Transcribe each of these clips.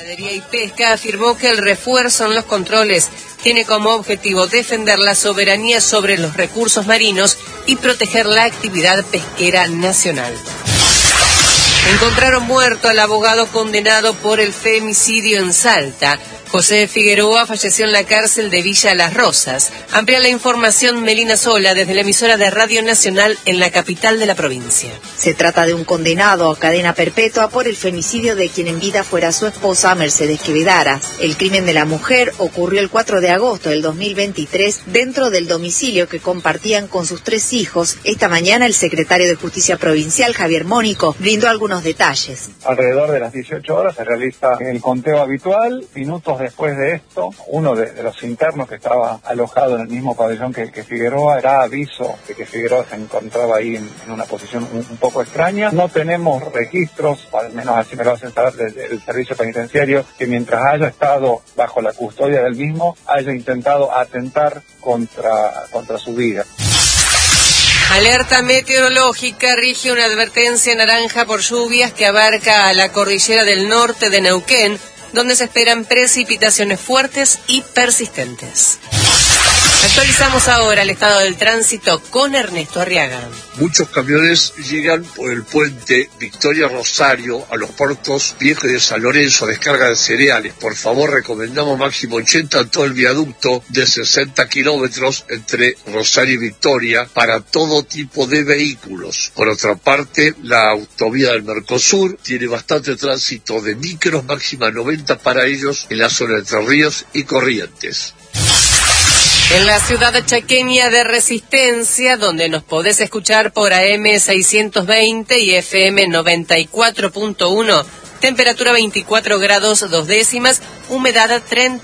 Ganadería y Pesca afirmó que el refuerzo en los controles tiene como objetivo defender la soberanía sobre los recursos marinos y proteger la actividad pesquera nacional. Encontraron muerto al abogado condenado por el femicidio en Salta. José Figueroa falleció en la cárcel de Villa Las Rosas. Amplía la información Melina Sola desde la emisora de Radio Nacional en la capital de la provincia. Se trata de un condenado a cadena perpetua por el femicidio de quien en vida fuera su esposa Mercedes Quevedara. El crimen de la mujer ocurrió el 4 de agosto del 2023 dentro del domicilio que compartían con sus 3 hijos. Esta mañana el secretario de Justicia Provincial, Javier Mónico, brindó algunos detalles. Alrededor de las 18 horas se realiza el conteo habitual. Minutos después de esto, uno de los internos que estaba alojado en el mismo pabellón que Figueroa da aviso de que Figueroa se encontraba ahí en una posición un poco extraña. No tenemos registros, al menos así me lo hacen saber del servicio penitenciario, que mientras haya estado bajo la custodia del mismo, haya intentado atentar contra su vida. Alerta meteorológica, rige una advertencia naranja por lluvias que abarca a la cordillera del norte de Neuquén, donde se esperan precipitaciones fuertes y persistentes. Actualizamos ahora el estado del tránsito con Ernesto Arriaga. Muchos camiones llegan por el puente Victoria Rosario a los puertos Viejo y de San Lorenzo, descarga de cereales. Por favor, recomendamos máximo 80 en todo el viaducto de 60 kilómetros entre Rosario y Victoria para todo tipo de vehículos. Por otra parte, la autovía del Mercosur tiene bastante tránsito de micros, máxima 90 para ellos en la zona de Entre Ríos y Corrientes. En la ciudad chaqueña de Resistencia, donde nos podés escuchar por AM 620 y FM 94.1, temperatura 24 grados 2 décimas, humedad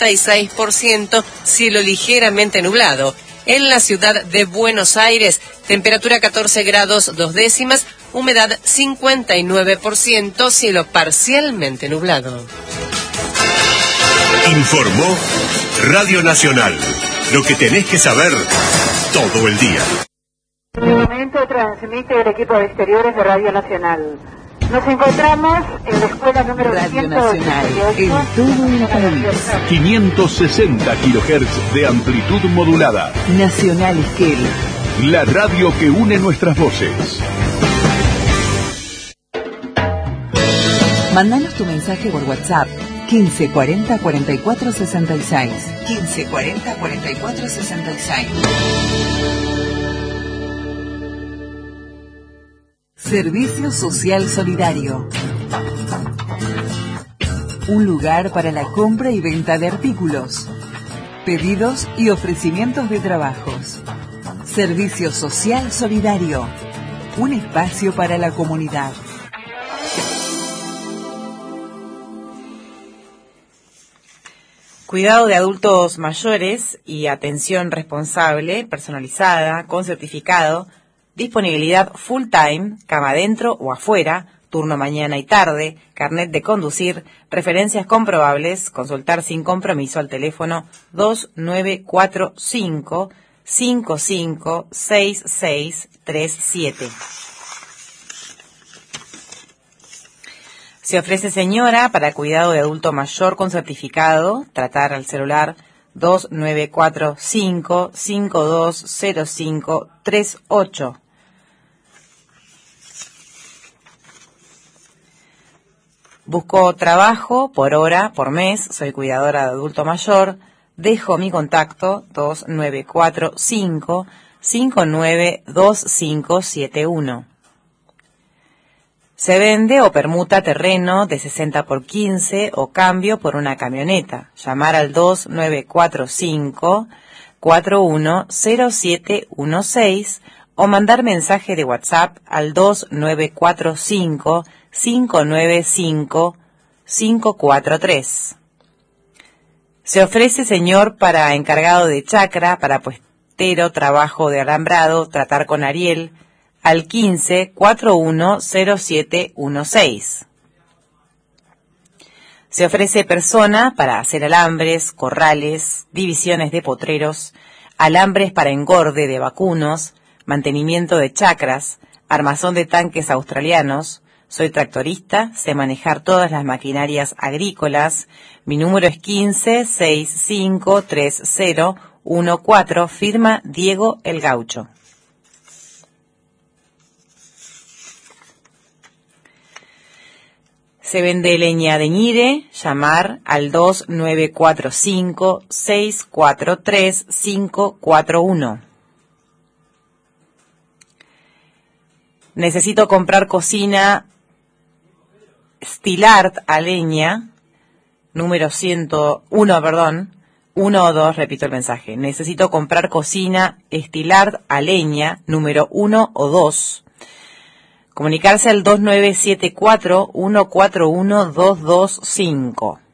36%, cielo ligeramente nublado. En la ciudad de Buenos Aires, temperatura 14 grados 2 décimas, humedad 59%, cielo parcialmente nublado. Informó Radio Nacional. Lo que tenés que saber todo el día. En este momento transmite el equipo de exteriores de Radio Nacional. Nos encontramos en la escuela número Radio Nacional, en todo el país. 560 kHz de amplitud modulada. Nacional Esquel. La radio que une nuestras voces. Mándanos tu mensaje por WhatsApp. 15 40 44 66. 15 40 44 66. Servicio Social Solidario. Un lugar para la compra y venta de artículos, pedidos y ofrecimientos de trabajos. Servicio Social Solidario. Un espacio para la comunidad. Cuidado de adultos mayores y atención responsable, personalizada, con certificado, disponibilidad full time, cama adentro o afuera, turno mañana y tarde, carnet de conducir, referencias comprobables, consultar sin compromiso al teléfono 2945 556637. Se ofrece señora para cuidado de adulto mayor con certificado, tratar al celular 2945 520538. Busco trabajo por hora, por mes, soy cuidadora de adulto mayor, dejo mi contacto 2945 592571. Se vende o permuta terreno de 60 por 15 o cambio por una camioneta. Llamar al 2945 410716 o mandar mensaje de WhatsApp al 2945 595 543. Se ofrece señor para encargado de chacra, para puestero, trabajo de alambrado, tratar con Ariel, al 15 410716. Se ofrece persona para hacer alambres, corrales, divisiones de potreros, alambres para engorde de vacunos, mantenimiento de chacras, armazón de tanques australianos, Soy tractorista, sé manejar todas las maquinarias agrícolas. Mi número es 15653014, firma Diego el Gaucho. Se vende leña de ñire, llamar al 2945-643-541. Necesito comprar cocina Stilart a leña, número 101, 1 o 2, repito el mensaje. Necesito comprar cocina Stilart a leña, número 1 o 2. Comunicarse al 2974-141-225.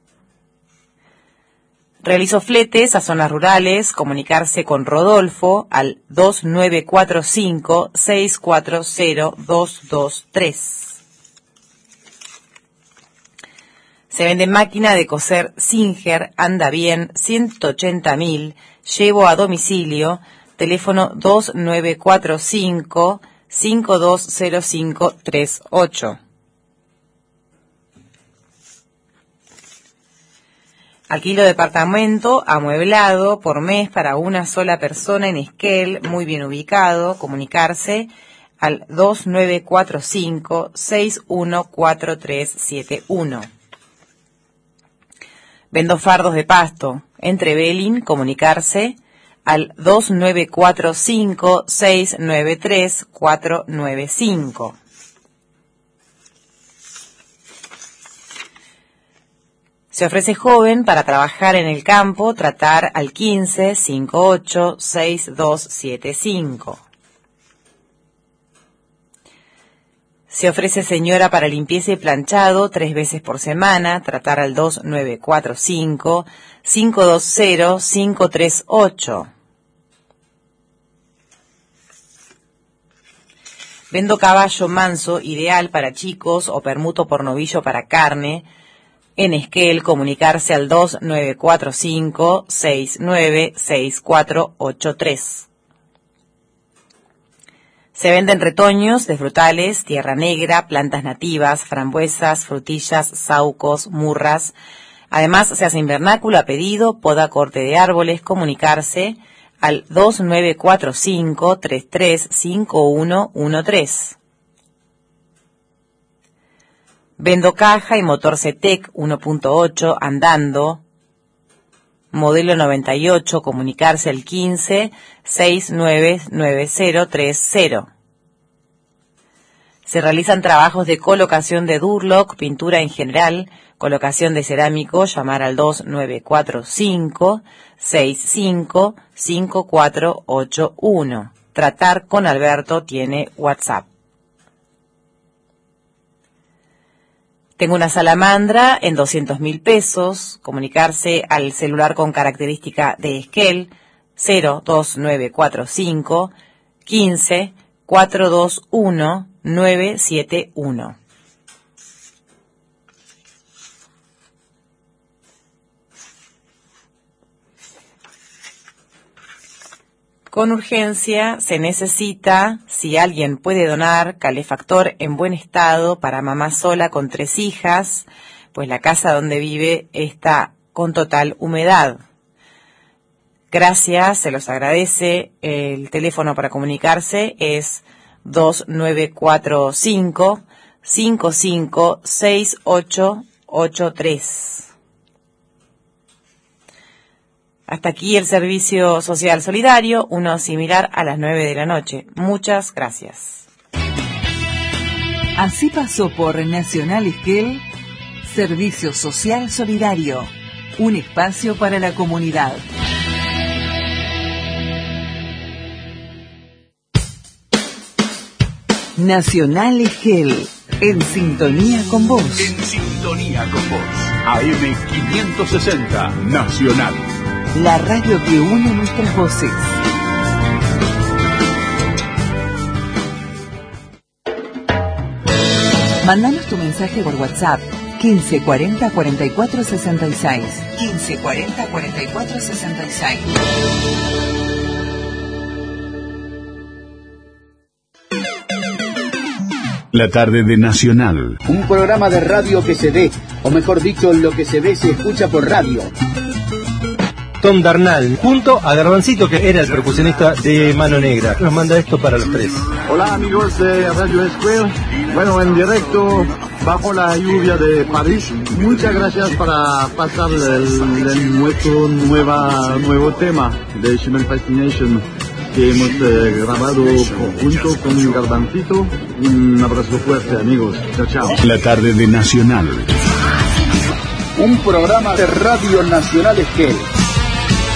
Realizo fletes a zonas rurales. Comunicarse con Rodolfo al 2945-640-223. Se vende máquina de coser Singer, anda bien, 180.000. Llevo a domicilio. Teléfono 2945-520538. Alquilo departamento amueblado por mes para una sola persona en Esquel, muy bien ubicado. Comunicarse al 2945-614371. Vendo fardos de pasto entre Belín. Comunicarse al 2945-693-495. Se ofrece joven para trabajar en el campo, tratar al 1558-6275. Se ofrece señora para limpieza y planchado 3 veces por semana, tratar al 2945-520-538. Vendo caballo manso, ideal para chicos, o permuto por novillo para carne. En Esquel, comunicarse al 2945-696483. Se venden retoños de frutales, tierra negra, plantas nativas, frambuesas, frutillas, saucos, murras. Además, se hace invernáculo a pedido, poda, corte de árboles. Comunicarse al 2945-335113. Vendo caja y motor CETEC 1.8 andando, modelo 98, comunicarse al 15699030. Se realizan trabajos de colocación de Durlock, pintura en general, colocación de cerámico, llamar al 2945-655481. Tratar con Alberto, tiene WhatsApp. Tengo una salamandra en 200.000 pesos. Comunicarse al celular con característica de Esquel 02945 15 421 971. Con urgencia se necesita, si alguien puede donar, calefactor en buen estado para mamá sola con 3 hijas, pues la casa donde vive está con total humedad. Gracias, se los agradece. El teléfono para comunicarse es 2945 556883. Hasta aquí el servicio social solidario, uno similar a las 9 de la noche. Muchas gracias. Así pasó por Nacional Esquel, Servicio Social Solidario, un espacio para la comunidad. Nacional Esquel, en sintonía con vos. En sintonía con vos. AM 560, Nacional. La radio que une nuestras voces. Mándanos tu mensaje por WhatsApp 1540 44 66. 1540 44 66. La tarde de Nacional. Un programa de radio que se ve, o mejor dicho, lo que se ve se escucha por radio. Tom Darnall, junto a Garbancito, que era el percusionista de Mano Negra. Nos manda esto para los tres. Hola amigos de Radio Square. Bueno, en directo, bajo la lluvia de París. Muchas gracias para pasar nuestro nuevo tema de Human Fascination que hemos grabado junto con Garbancito. Un abrazo fuerte, amigos. Chao, chao. La tarde de Nacional. Un programa de Radio Nacional Esquel.